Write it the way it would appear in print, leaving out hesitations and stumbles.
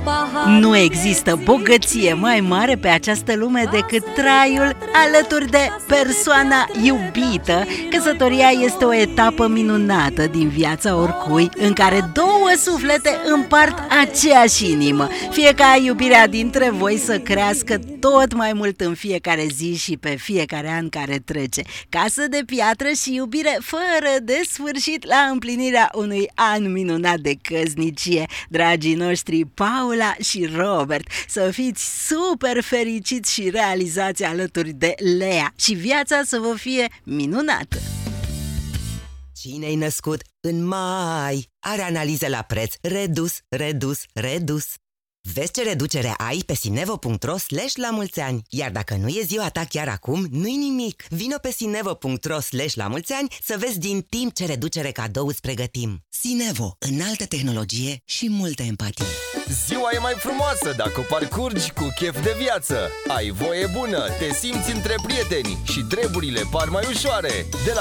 Nu există bogăție mai mare pe această lume decât traiul alături de persoana iubită. Căsătoria este o etapă minunată din viața oricui, în care două suflete împart aceeași inimă. Fie ca iubirea dintre voi să crească tot mai mult în fiecare zi și pe fiecare an care trece. Casă de piatră și iubire fără de sfârșit la împlinirea unui an minunat de căsnicie. Dragii noștri Paula și Robert, să fiți super fericiți și realizați alături de Lea și viața să vă fie minunată! Cine-i născut în mai are analiză la preț redus, redus, redus. Vezi ce reducere ai pe sinevo.ro/la-mulți-ani. Iar dacă nu e ziua ta chiar acum, nu-i nimic. Vino pe sinevo.ro/la-mulți-ani să vezi din timp ce reducere cadou îți pregătim. Sinevo, înaltă tehnologie și multă empatie. Ziua e mai frumoasă dacă o parcurgi cu chef de viață. Ai voie bună, te simți între prieteni și treburile par mai ușoare. De la